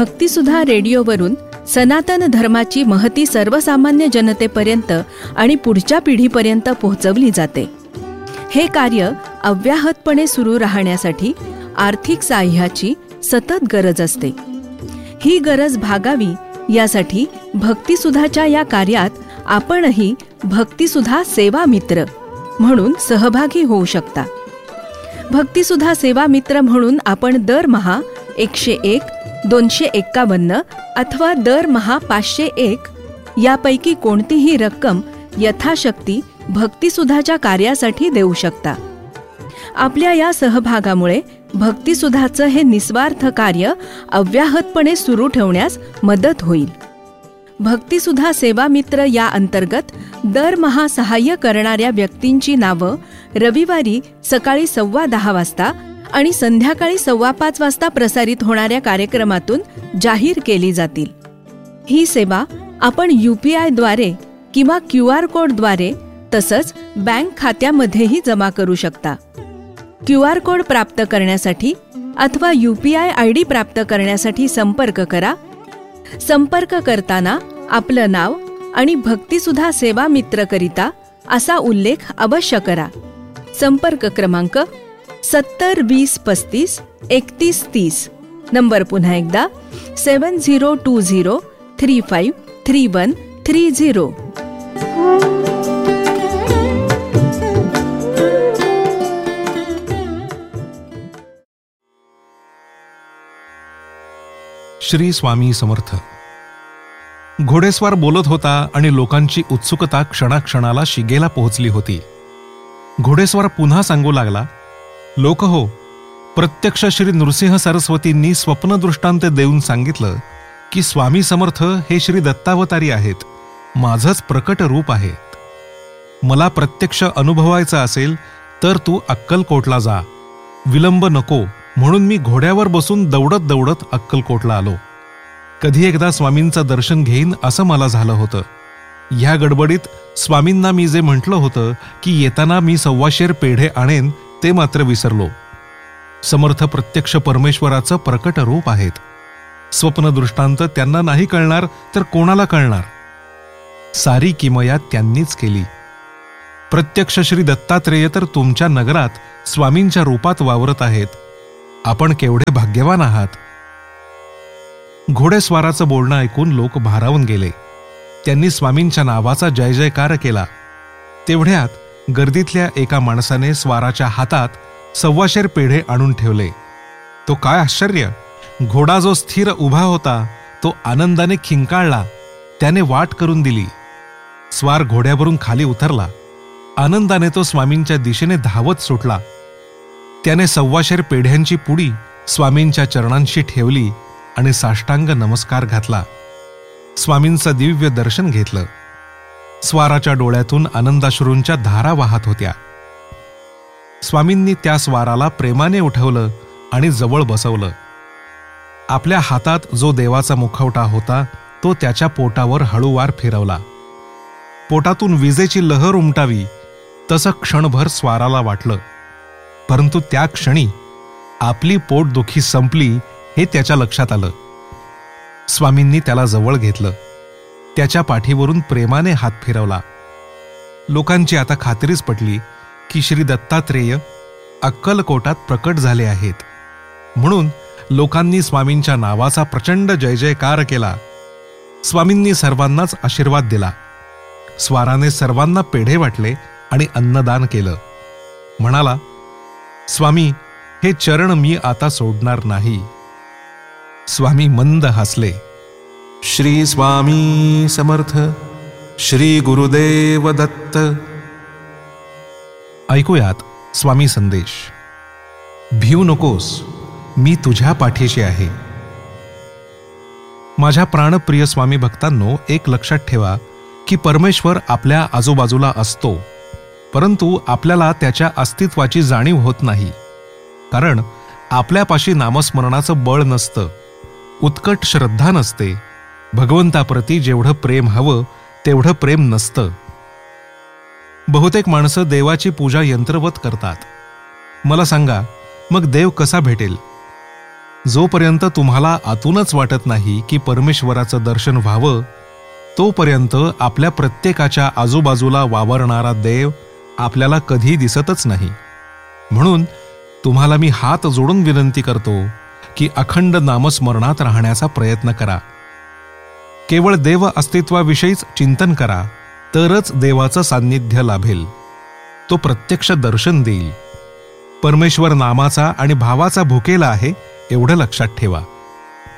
भक्तिसुधा रेडिओवरून सनातन धर्माची महती सर्वसामान्य जनतेपर्यंत आणि पुढच्या पिढीपर्यंत पोहोचवली जाते. हे कार्य अव्याहतपणे सुरू राहण्यासाठी आर्थिक साह्याची सतत गरज असते. ही गरज भागावी यासाठी भक्तिसुधाच्या या कार्यात आपणही भक्तिसुधा सेवा मित्र म्हणून सहभागी होऊ शकता. भक्तिसुधा सेवा मित्र म्हणून आपण दरमहा 101, 251 अथवा दरमहा 501 यापैकी कोणतीही रक्कम यथाशक्ती भक्तिसुधाच्या कार्यासाठी देऊ शकता. आपल्या या सहभागामुळे भक्तिसुधाचं हे निस्वार्थ कार्य अव्याहतपणे सुरू ठेवण्यास मदत होईल. भक्तिसुधा सेवा मित्र या अंतर्गत दरमहा सहाय्य करणाऱ्या व्यक्तींची नावं रविवारी सकाळी 10:15 वाजता आणि संध्याकाळी 5:15 वाजता प्रसारित होणाऱ्या कार्यक्रमातून जाहीर केली जातील. ही सेवा आपण UPI-द्वारे किंवा QR कोडद्वारे तसंच बँक खात्यामध्येही जमा करू शकता. QR कोड प्राप्त करण्यासाठी अथवा UPI ID प्राप्त करण्यासाठी संपर्क करा. संपर्क करताना आपलं नाव आणि भक्तिसुधा सेवा मित्रकरिता असा उल्लेख अवश्य करा. संपर्क क्रमांक 70 20 35 31 30. नंबर पुन्हा एकदा 7020 35 31 30. श्री स्वामी समर्थ. घोडेस्वार बोलत होता आणि लोकांची उत्सुकता क्षणाक्षणाला शिगेला पोहोचली होती. घोडेस्वार पुन्हा सांगू लागला, लोक हो, प्रत्यक्ष श्री नृसिंह सरस्वतींनी स्वप्नदृष्टांत देऊन सांगितलं की स्वामी समर्थ हे श्री दत्तावतारी आहेत, माझंच प्रकट रूप आहेत. मला प्रत्यक्ष अनुभवायचं असेल तर तू अक्कलकोटला जा, विलंब नको म्हणून मी घोड्यावर बसून दौडत दौडत अक्कलकोटला आलो. कधी एकदा स्वामींचं दर्शन घेईन असं मला झालं होतं. ह्या गडबडीत स्वामींना मी जे म्हटलं होतं की येताना मी 125 पेढे आणेन ते मात्र विसरलो. समर्थ प्रत्यक्ष परमेश्वराचं प्रकट रूप आहेत. स्वप्नदृष्टांत त्यांना नाही कळणार तर कोणाला कळणार. सारी किमया त्यांनीच केली. प्रत्यक्ष श्री दत्तात्रेय तर तुमच्या नगरात स्वामींच्या रूपात वावरत आहेत. आपण केवढे भाग्यवान आहात. घोडेस्वाराचं बोलणं ऐकून लोक भारावून गेले. त्यांनी स्वामींच्या नावाचा जय जयकार केला. तेवढ्यात गर्दीतल्या एका माणसाने स्वाराच्या हातात 125 पेढे आणून ठेवले. तो काय आश्चर्य! घोडा जो स्थिर उभा होता तो आनंदाने खिंकाळला. त्याने वाट करून दिली. स्वार घोड्यावरून खाली उतरला. आनंदाने तो स्वामींच्या दिशेने धावत सुटला. त्याने 125 पेढ्यांची पुडी स्वामींच्या चरणांशी ठेवली आणि साष्टांग नमस्कार घातला. स्वामींचं दिव्य दर्शन घेतलं. स्वाराच्या डोळ्यातून आनंदाश्रूंच्या धारा वाहत होत्या. स्वामींनी त्या स्वाराला प्रेमाने उठवलं आणि जवळ बसवलं. आपल्या हातात जो देवाचा मुखवटा होता तो त्याच्या पोटावर हळूवार फिरवला. पोटातून विजेची लहर उमटावी तसं क्षणभर स्वाराला वाटलं. परंतु त्या क्षणी आपली पोटदुखी संपली हे त्याच्या लक्षात आलं. स्वामींनी त्याला जवळ घेतलं. त्याच्या पाठीवरून प्रेमाने हात फिरवला. लोकांची आता खात्रीच पटली की श्री दत्तात्रेय अक्कलकोटात प्रकट झाले आहेत. म्हणून लोकांनी स्वामींच्या नावाचा प्रचंड जय जयकार केला. स्वामींनी सर्वांनाच आशीर्वाद दिला. स्वाराने सर्वांना पेढे वाटले आणि अन्नदान केलं. म्हणाला, स्वामी, हे चरण मी आता सोडणार नाही. स्वामी मंद हसले. श्री स्वामी समर्थ. श्री गुरुदेव दत्त. ऐकूयात स्वामी संदेश. भिऊ नकोस, मी तुझ्या पाठीशी आहे. माझ्या प्राणप्रिय स्वामी भक्तांनो, एक लक्षात ठेवा की परमेश्वर आपल्या आजूबाजूला असतो, परंतु आपल्याला त्याच्या अस्तित्वाची जाणीव होत नाही. कारण आपल्यापाशी नामस्मरणाचं बळ नसतं, उत्कट श्रद्धा नसते, भगवंताप्रती जेवढं प्रेम हवं तेवढं प्रेम नसतं. बहुतेक माणसं देवाची पूजा यंत्रवत करतात. मला सांगा, मग देव कसा भेटेल? जोपर्यंत तुम्हाला आतूनच वाटत नाही की परमेश्वराचं दर्शन व्हावं, तोपर्यंत आपल्या प्रत्येकाच्या आजूबाजूला वावरणारा देव आपल्याला कधी दिसतच नाही. म्हणून तुम्हाला मी हात जोडून विनंती करतो की अखंड नामस्मरणात राहण्याचा प्रयत्न करा. केवळ देव अस्तित्वाविषयीच चिंतन करा, तरच देवाचं सान्निध्य लाभेल. तो प्रत्यक्ष दर्शन देईल. परमेश्वर नामाचा आणि भावाचा भुकेला आहे, एवढं लक्षात ठेवा.